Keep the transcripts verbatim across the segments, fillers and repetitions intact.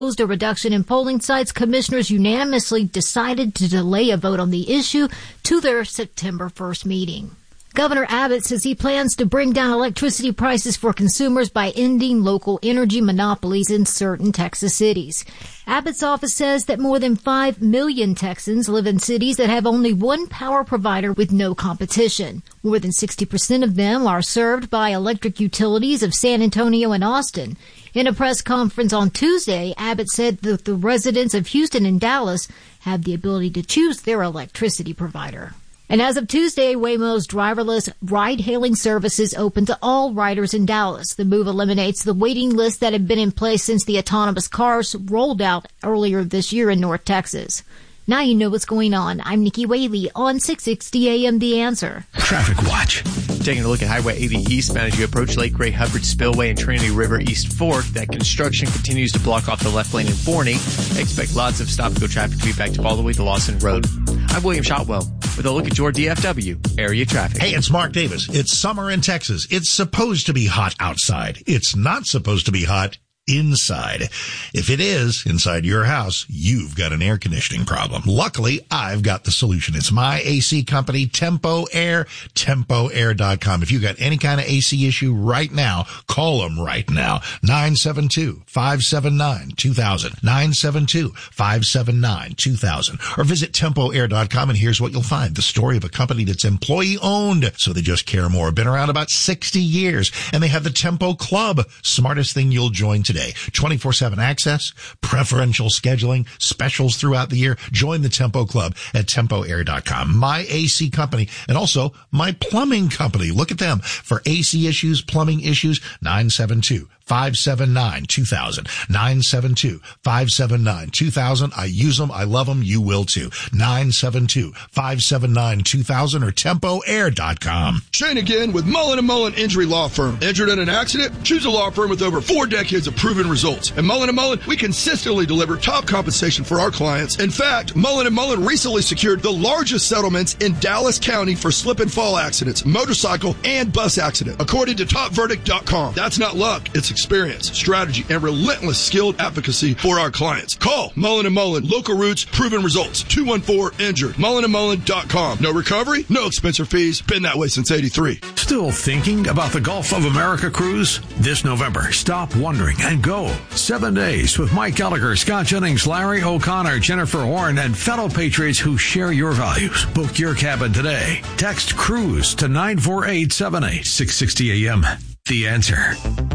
A reduction in polling sites, commissioners unanimously decided to delay a vote on the issue to their September first meeting. Governor Abbott says he plans to bring down electricity prices for consumers by ending local energy monopolies in certain Texas cities. Abbott's office says that more than five million Texans live in cities that have only one power provider with no competition. More than sixty percent of them are served by electric utilities of San Antonio and Austin. In a press conference on Tuesday, Abbott said that the residents of Houston and Dallas have the ability to choose their electricity provider. And as of Tuesday, Waymo's driverless ride-hailing services open to all riders in Dallas. The move eliminates the waiting list that had been in place since the autonomous cars rolled out earlier this year in North Texas. Now you know what's going on. I'm Nikki Whaley on six sixty A M The Answer. Traffic Watch. Taking a look at Highway eighty eastbound as you approach Lake Ray Hubbard Spillway and Trinity River East Fork. That construction continues to block off the left lane in Forney. Expect lots of stop-and-go traffic to be backed up all the way to Lawson Road. I'm William Shotwell with a look at your D F W area traffic. Hey, it's Mark Davis. It's summer in Texas. It's supposed to be hot outside. It's not supposed to be hot inside. If it is inside your house, you've got an air conditioning problem. Luckily, I've got the solution. It's my A C company, Tempo Air, tempo air dot com. If you've got any kind of A C issue right now, call them right now. nine seven two, five seven nine, two thousand. nine seven two, five seven nine, two thousand. Or visit tempo air dot com and here's what you'll find. The story of a company that's employee owned, so they just care more. Been around about sixty years. And they have the Tempo Club. Smartest thing you'll join today. twenty-four seven access, preferential scheduling, specials throughout the year. Join the Tempo Club at tempo air dot com. My A C company and also my plumbing company. Look at them for A C issues, plumbing issues. nine seven two, five seven nine, two thousand. nine seven two, five seven nine, two thousand. I use them. I love them. You will too. nine seven two, five seven nine, two thousand or tempo air dot com. Shane again with Mullen and Mullen Injury Law Firm. Injured in an accident? Choose a law firm with over four decades of proven results. At Mullen and Mullen, we consistently deliver top compensation for our clients. In fact, Mullen and Mullen recently secured the largest settlements in Dallas County for slip and fall accidents, motorcycle, and bus accidents, according to top verdict dot com. That's not luck. It's experience, strategy, and relentless skilled advocacy for our clients. Call Mullen and Mullen. Local roots, proven results. two one four injured. mullen and mullen dot com. No recovery, no expense or fees. Been that way since eighty-three. Still thinking about the Gulf of America cruise? This November, stop wondering and go. Seven days with Mike Gallagher, Scott Jennings, Larry O'Connor, Jennifer Horn, and fellow patriots who share your values. Book your cabin today. Text CRUISE to nine four eight seven eight. six sixty A M. The Answer.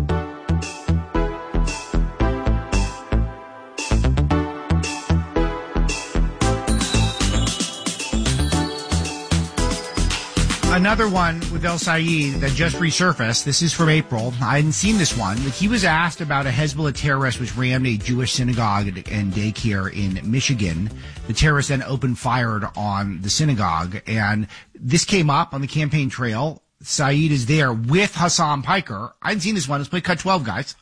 Another one with El Sayed that just resurfaced. This is from April. I hadn't seen this one. He was asked about a Hezbollah terrorist which rammed a Jewish synagogue and daycare in Michigan. The terrorist then opened fire on the synagogue, and this came up on the campaign trail. Sayed is there with Hassan Piker. I hadn't seen this one. Let's play Cut twelve, guys.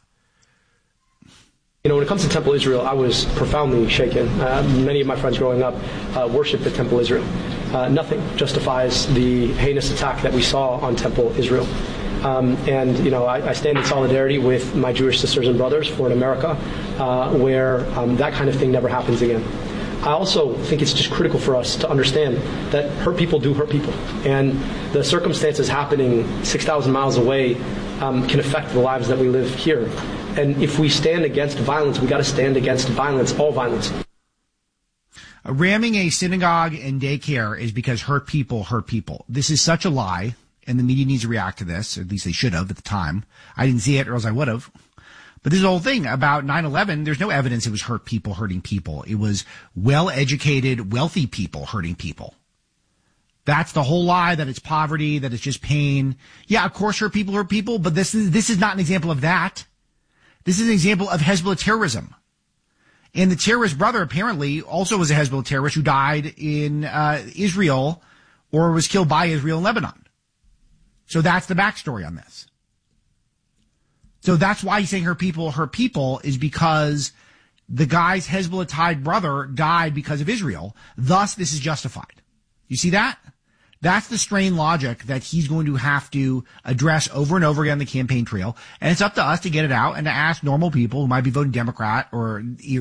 You know, when it comes to Temple Israel, I was profoundly shaken. Uh, many of my friends growing up uh, worshiped at Temple Israel. Uh, nothing justifies the heinous attack that we saw on Temple Israel. Um, and, you know, I, I stand in solidarity with my Jewish sisters and brothers for an America uh, where um, that kind of thing never happens again. I also think it's just critical for us to understand that hurt people do hurt people. And the circumstances happening six thousand miles away um, can affect the lives that we live here. And if we stand against violence, we got to stand against violence, all violence. Ramming a synagogue and daycare is because hurt people hurt people. This is such a lie, and the media needs to react to this, or at least they should have at the time. I didn't see it, or else I would have. But this whole thing about nine eleven, there's no evidence it was hurt people hurting people. It was well-educated, wealthy people hurting people. That's the whole lie, that it's poverty, that it's just pain. Yeah, of course hurt people hurt people, but this is, this is not an example of that. This is an example of Hezbollah terrorism. And the terrorist brother apparently also was a Hezbollah terrorist who died in uh, Israel or was killed by Israel in Lebanon. So that's the backstory on this. So that's why he's saying her people, her people, is because the guy's Hezbollah-tied brother died because of Israel. Thus, this is justified. You see that? That's the strained logic that he's going to have to address over and over again on the campaign trail. And it's up to us to get it out and to ask normal people who might be voting Democrat or